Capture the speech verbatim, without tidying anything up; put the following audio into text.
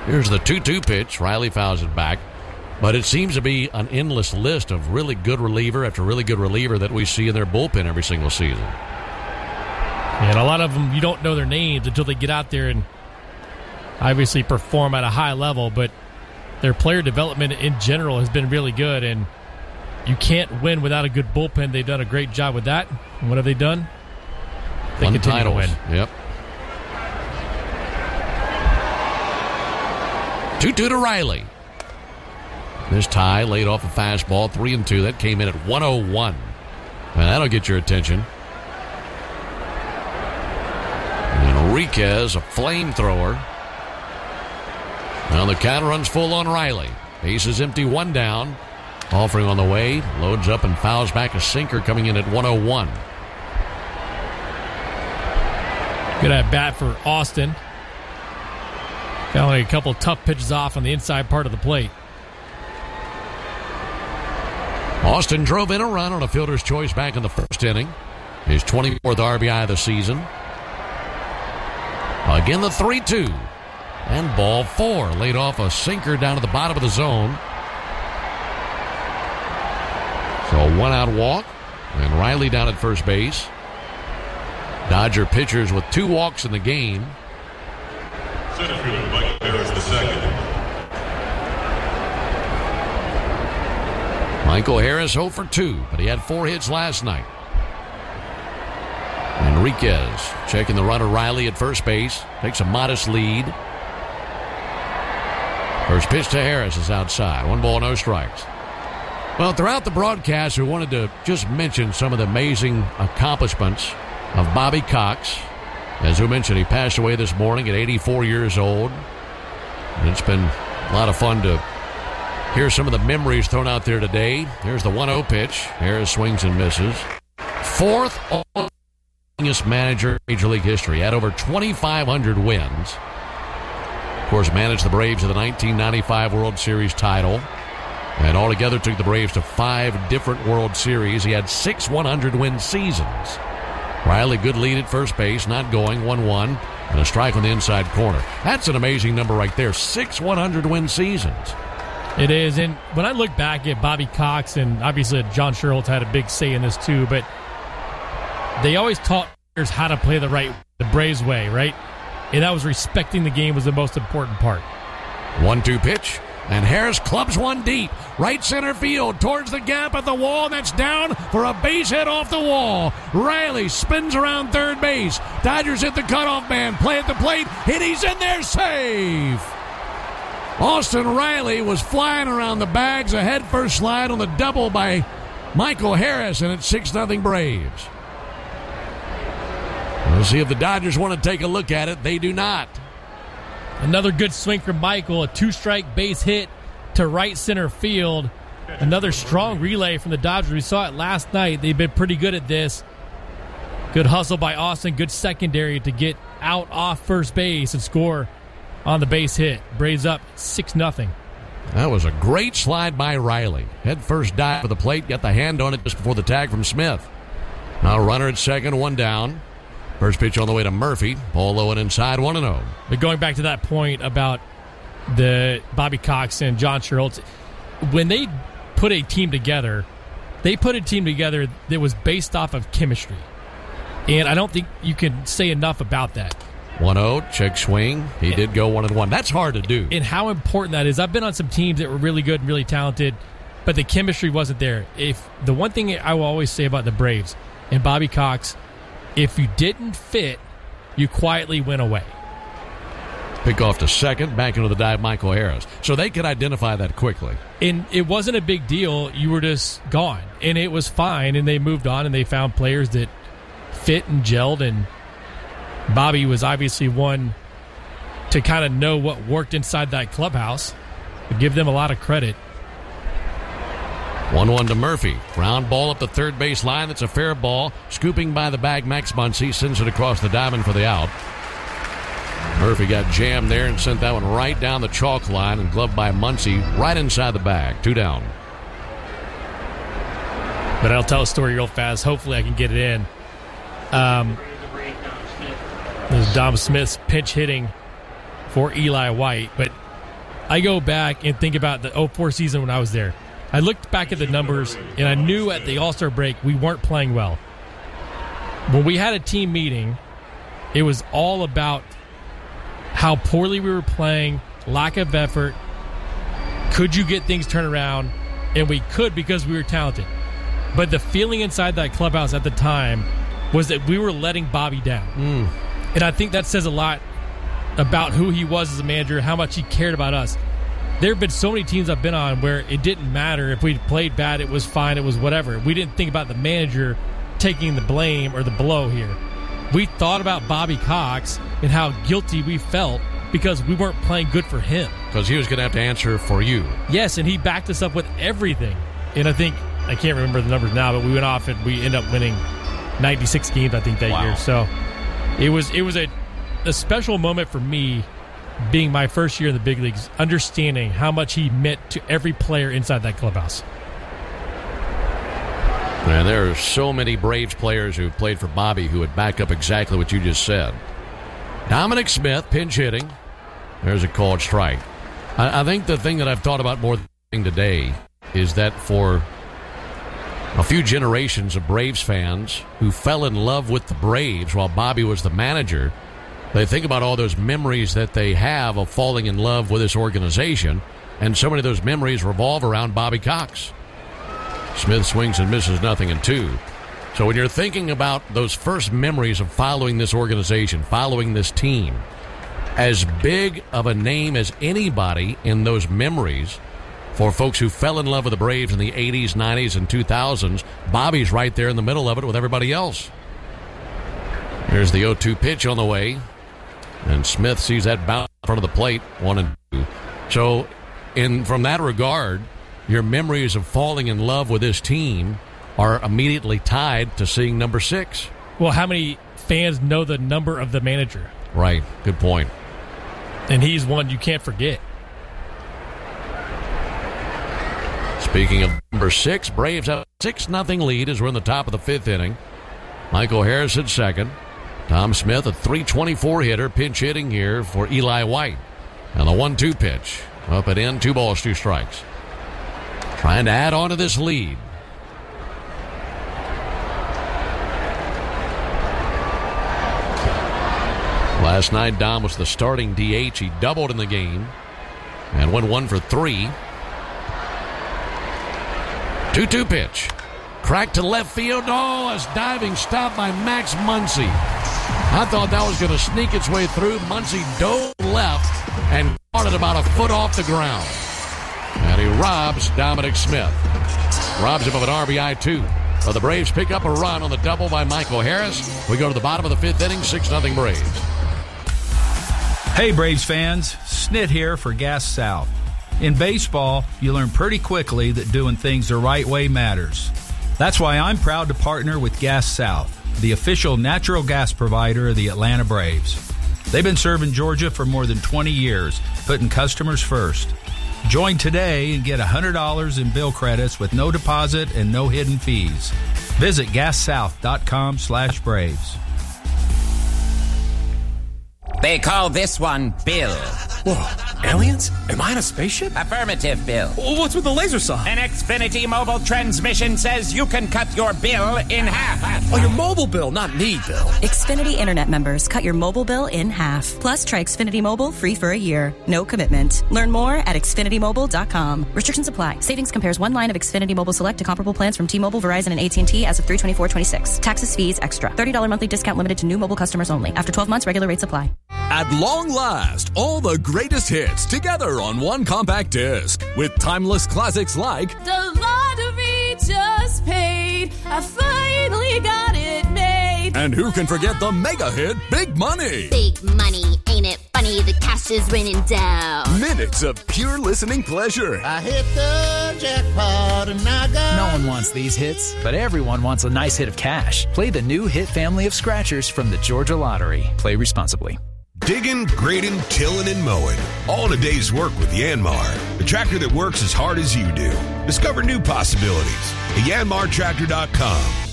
Here's the two two pitch. Riley fouls it back. But it seems to be an endless list of really good reliever after really good reliever that we see in their bullpen every single season. And a lot of them, you don't know their names until they get out there and obviously perform at a high level. But their player development in general has been really good, and you can't win without a good bullpen. They've done a great job with that. And what have they done? They Won continue titles. to win. Yep. two two to Riley. This tie laid off a fastball, three and two. That came in at one oh one. And that'll get your attention. And Enriquez, a flamethrower. Now the count runs full on Riley. Base is empty, one down. Offering on the way, loads up and fouls back a sinker coming in at one oh one. Good at bat for Austin. Got only a couple tough pitches off on the inside part of the plate. Austin drove in a run on a fielder's choice back in the first inning. His twenty-fourth R B I of the season. Again, the three two. And ball four. Laid off a sinker down to the bottom of the zone. So a one-out walk. And Riley down at first base. Dodger pitchers with two walks in the game. Center fielder Mike Harris the second. Michael Harris oh for two, but he had four hits last night. Enriquez checking the runner Riley at first base. Takes a modest lead. First pitch to Harris is outside. One ball, no strikes. Well, throughout the broadcast, we wanted to just mention some of the amazing accomplishments of Bobby Cox. As we mentioned, he passed away this morning at eighty-four years old. And it's been a lot of fun to hear some of the memories thrown out there today. Here's the one oh pitch. Harris swings and misses. Fourth all-youngest manager in Major League history. Had over twenty-five hundred wins. Of course, managed the Braves to the nineteen ninety-five World Series title. And altogether took the Braves to five different World Series. He had six hundred-win seasons. Riley, good lead at first base, not going, one one, and a strike on the inside corner. That's an amazing number right there, six hundred-win seasons. It is, and when I look back at Bobby Cox, and obviously John Sherholtz had a big say in this too, but they always taught players how to play the right, the Braves way, right? And that was respecting the game was the most important part. one two pitch. And Harris clubs one deep. Right center field towards the gap at the wall. And that's down for a base hit off the wall. Riley spins around third base. Dodgers hit the cutoff man. Play at the plate. And he's in there safe. Austin Riley was flying around the bags. A headfirst slide on the double by Michael Harris. And it's six nothing Braves. We'll see if the Dodgers want to take a look at it. They do not. Another good swing from Michael, a two-strike base hit to right center field. Another strong relay from the Dodgers. We saw it last night. They've been pretty good at this. Good hustle by Austin, good secondary to get out off first base and score on the base hit. Braves up six nothing. That was a great slide by Riley. Head first dive for the plate, got the hand on it just before the tag from Smith. Now runner at second, one down. First pitch on the way to Murphy. Ball low and inside, one and oh. But going back to that point about the Bobby Cox and John Sherholtz, when they put a team together, they put a team together that was based off of chemistry. And I don't think you can say enough about that. one oh, check swing. He did go one and one. That's hard to do. And how important that is. I've been on some teams that were really good and really talented, but the chemistry wasn't there. If the one thing I will always say about the Braves and Bobby Cox, if you didn't fit, you quietly went away. Pick off to second, back into the dive, Michael Harris. So they could identify that quickly. And it wasn't a big deal. You were just gone. And it was fine, and they moved on, and they found players that fit and gelled, and Bobby was obviously one to kind of know what worked inside that clubhouse. I give them a lot of credit. one one to Murphy. Ground ball up the third base line. That's a fair ball. Scooping by the bag, Max Muncy sends it across the diamond for the out. Murphy got jammed there and sent that one right down the chalk line and gloved by Muncy right inside the bag. Two down. But I'll tell a story real fast. Hopefully I can get it in. Um, this is Dom Smith's pinch hitting for Eli White. But I go back and think about the oh four season when I was there. I looked back at the numbers, and I knew at the All-Star break we weren't playing well. When we had a team meeting, it was all about how poorly we were playing, lack of effort. Could you get things turned around? And we could because we were talented. But the feeling inside that clubhouse at the time was that we were letting Bobby down. Mm. And I think that says a lot about who he was as a manager, how much he cared about us. There have been so many teams I've been on where it didn't matter if we played bad, it was fine, it was whatever. We didn't think about the manager taking the blame or the blow here. We thought about Bobby Cox and how guilty we felt because we weren't playing good for him. Because he was going to have to answer for you. Yes, and he backed us up with everything. And I think, I can't remember the numbers now, but we went off and we ended up winning ninety-six games, I think, that wow. year. So it was it was a, a special moment for me, being my first year in the big leagues, understanding how much he meant to every player inside that clubhouse. And there are so many Braves players who played for Bobby who would back up exactly what you just said. Dominic Smith, pinch hitting. There's a called strike. I, I think the thing that I've thought about more than today is that for a few generations of Braves fans who fell in love with the Braves while Bobby was the manager, they think about all those memories that they have of falling in love with this organization, and so many of those memories revolve around Bobby Cox. Smith swings and misses nothing in two. So when you're thinking about those first memories of following this organization, following this team, as big of a name as anybody in those memories for folks who fell in love with the Braves in the eighties, nineties, and two thousands, Bobby's right there in the middle of it with everybody else. Here's the oh two pitch on the way, and Smith sees that bounce in front of the plate, one and two. So in from that regard, your memories of falling in love with this team are immediately tied to seeing number six. Well, how many fans know the number of the manager? Right. Good point. And he's one you can't forget. Speaking of number six, Braves have a six nothing lead as we're in the top of the fifth inning. Michael Harris at second. Tom Smith, a three twenty-four hitter, pinch hitting here for Eli White. And the one two pitch. Up and in, two balls, two strikes. Trying to add on to this lead. Last night, Dom was the starting D H. He doubled in the game and went one for three. two two pitch. Cracked to left field. Oh, a diving stop by Max Muncy. I thought that was going to sneak its way through. Muncy dove left and caught it about a foot off the ground. And he robs Dominic Smith. Robs him of an R B I too. But the Braves pick up a run on the double by Michael Harris. We go to the bottom of the fifth inning, six nothing Braves. Hey, Braves fans. Snit here for Gas South. In baseball, you learn pretty quickly that doing things the right way matters. That's why I'm proud to partner with Gas South, the official natural gas provider of the Atlanta Braves. They've been serving Georgia for more than twenty years, putting customers first. Join today and get one hundred dollars in bill credits with no deposit and no hidden fees. Visit gassouth.com slash Braves. They call this one Bill. Whoa, aliens? Am I in a spaceship? Affirmative, Bill. Well, what's with the laser saw? An Xfinity mobile transmission says you can cut your bill in half. Oh, your mobile bill, not me, Bill. Xfinity Internet members cut your mobile bill in half. Plus, try Xfinity Mobile free for a year. No commitment. Learn more at Xfinity Mobile dot com. Restrictions apply. Savings compares one line of Xfinity Mobile Select to comparable plans from T-Mobile, Verizon, and A T and T as of three twenty-four twenty-six. Taxes, fees, extra. thirty dollars monthly discount limited to new mobile customers only. After twelve months, regular rates apply. At long last, all the greatest hits together on one compact disc with timeless classics like The Lottery Just Paid. I finally got it made. And who can forget the mega hit Big Money? Big money, ain't it funny? The cash is raining down. Minutes of pure listening pleasure. I hit the jackpot and I got... No one wants these hits, but everyone wants a nice hit of cash. Play the new hit family of scratchers from the Georgia Lottery. Play responsibly. Digging, grading, tilling, and mowing. All in a day's work with Yanmar, the tractor that works as hard as you do. Discover new possibilities at yanmar tractor dot com.